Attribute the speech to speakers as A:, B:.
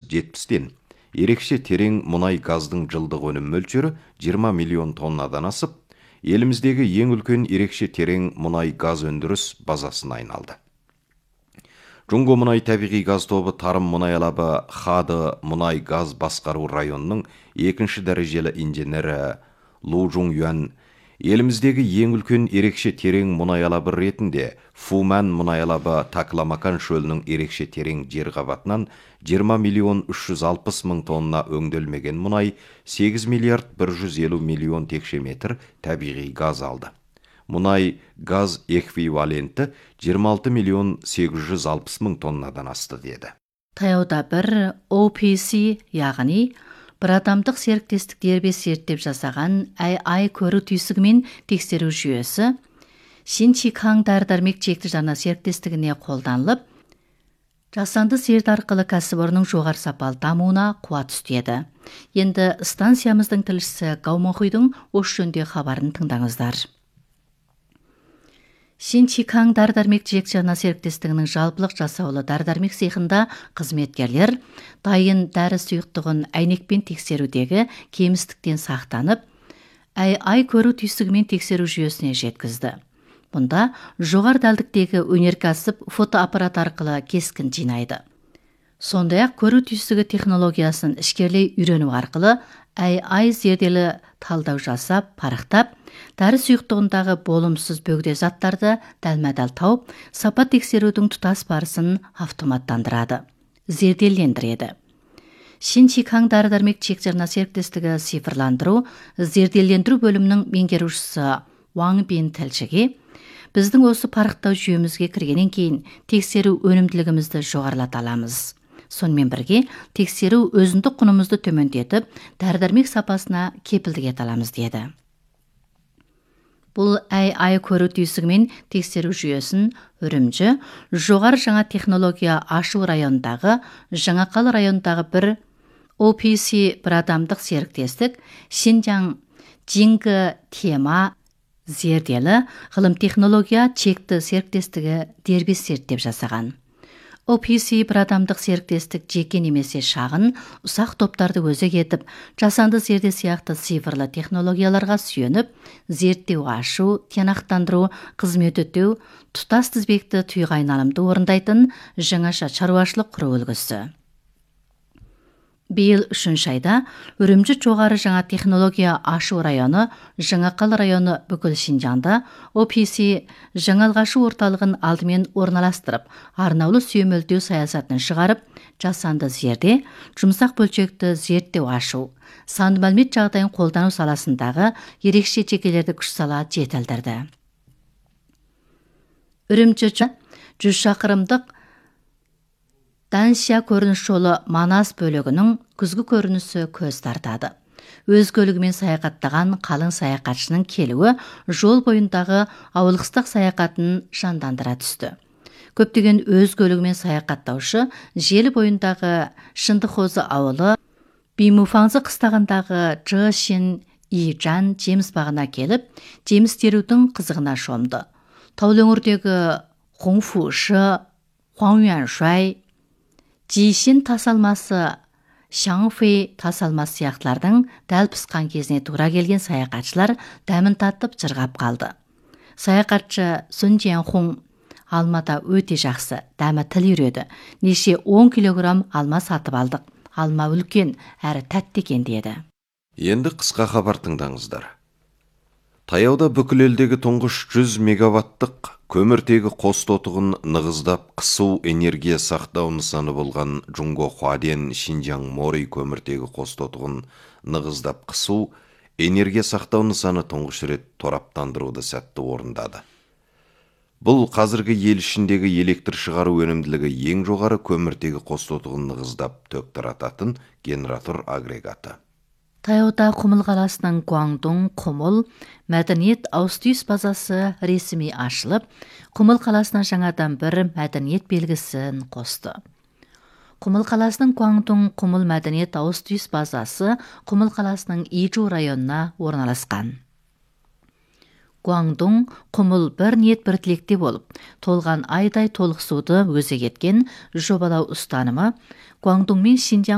A: 1970-тен ерекше терең мұнай газдың жылдық өнім мөлшері 20 миллион тоннадан асып, еліміздегі ең үлкен ерекше терең мұнай газ өндіріс базасына айналды. Жұңго мұнай табиғи газ тобы тарым мұнай алабы Хады мұнай газ басқару районының екінші дәрежелі инженері Лу Жун Юан еліміздегі ең үлкен ерекше терең мұнай алабы ретінде Фуман мұнай алабы Такламакан шөлінің ерекше терең жер қабатынан 20 миллион 360 мың тонна өңделмеген мұнай 8 миллиард 150 миллион текше метр табиғи газ алды. Мұнай газ эквиваленті 26 миллион 860 мың тоннадан асты деді.
B: Таяуда бір OPC, яғни бір адамдық серіктестік дербес зерттеп жасаған AI көру түйсігімен тексеру жүйесі Шинчикаң дәрі-дәрмек шекті жаңа серіктестігіне қолданылып, жасанды зерде арқылы кәсіпорынның жоғары сапалы дамуына қуат үстеді. Енді станциямыздың тілшісі Гаумохуйдың осы жөнінде хабарын тыңдаңыздар. Шинчикаң дәрі-дәрмек жаңа серіктестігінің жалпылық жасаулы дәрі-дәрмек цехында қызметкерлер дайын дәрі сұйықтығын әйнекпен тексерудегі кемістіктен сақтанып, AI көру түйсігімен тексеру жүйесіне жеткізді. Бұнда жоғары дәлдіктегі өнеркәсіп фотоаппарат арқылы кескін жинайды. Сондай-ақ көру түйсігі технологиясын ішкерлей үйрену арқылы AI зерделі талдау жасап, парақтап, дәрі сұйықтығындағы болымсыз бөгде заттарды дәлме-дәл тауып, сапа тексерудің тұтас барысын автоматтандырады, зерделендіреді. Шинчикаң дәрі-дәрмек жаңа серіктестігі цифрландыру, зерделендіру бөлімінің меңгерушісі Уаң Бин тілшіге, біздің осы парықтау жүйемізге кіргеннен кейін тексеру өнімділігімізді жоғарылата аламыз. Сонымен бірге тексеру өзіндік құнымызды төмендетіп, дәрі-дәрмек сапасына кепілдік ете аламыз деді. Бұл AI көру түйсігімен тексеру жүйесін Үрімжі, жоғары жаңа технология ашу районындағы, Жаңақалы районындағы бір OPC бір адамдық серіктестік Шинжаң Жингі тема зерделі ғылым технология чекті серіктестігі дербес зерттеп жасаған. OPC бір адамдық серіктестік жеке немесе шағын, ұсақ топтарды өзек етіп, жасанды зерде сияқты цифрлы технологияларға сүйеніп, зерттеу ашу, тиянақтандыру, қызмет өтеу, тұтас тізбекті тұйға айналымды орындайтын жаңаша шаруашылық құру үлгісі. Биыл 3 айда Үрімжі жоғары жаңа технология ашу районы, Жаңақалы районы бүкіл Шинжаңда OPC жаңалғашу орталығын алдымен орналастырып, арнаулы сүйемелдеу саясатын шығарып, жасанды зерде, жұмсақ бөлшекті зерттеу ашу, санды мәлімет жағдайын қолдану саласындағы ерекше жекелерді күш сала жетілдірді. Үрімжі 100 шақырымдық Даншия көрініс жолы Манас бөлігінің күзгі көрінісі көз тартады. Өз көлігімен саяхаттаған қалың саяхатшының келуі жол бойындағы ауылғыстық саяхатын жандандыра түсті. Көптеген өз көлігімен саяхаттаушы желі бойындағы Шындықозы ауылы, Бимуфаңзы қыстағандағы Жышин Ижан жеміс бағына келіп, жеміс терудің қызығына шомды. Таулы өңірдегі Хоңфушы, Хуаңюаншуай, Жишин тасалмасы, Шаңфей тасалмасы сияқтылардың дәл пысқан кезіне тура келген саяхатшылар дәмін татып жырғап қалды. Саяхатшы Сүн Жианхун алмада өте жақсы, дәмі тіл үйреді. Неше 10 килограмм алма сатып алдық. Алма үлкен, әрі тәтті екен деді.
A: Енді қысқа хабар тыңдаңыздар. Таяуда бүкіл елдегі тұңғыш 100 мегаваттық көміртегі қос тотығын нығыздап қысу энергия сақтау нысаны болған Жұңго Хваден Шинжаң Мори көміртегі қос тотығын нығыздап қысу энергия сақтау нысаны тұңғыш рет тораптандыруды сәтті орындады. Бұл қазіргі ел ішіндегі электр шығару өнімділігі ең жоғары көміртегі қос тотығын нығыздап ток тарататын генератор агрегаты.
B: Таяуда Құмыл қаласының Гуаңдың Құмыл мәдениет аустүйіс базасы ресми ашылып, Құмыл қаласына жаңадан бір мәдениет белгісін қосты. Құмыл қаласының Гуаңдың Құмыл мәдениет аустүйіс базасы Құмыл қаласының Ижу районына орналасқан. Гуаңдың Құмыл бір ниет бір тілекте болып, толған айдай толық суды өзек еткен жобалау ұстанымы Гуаңдың мен Шинжаң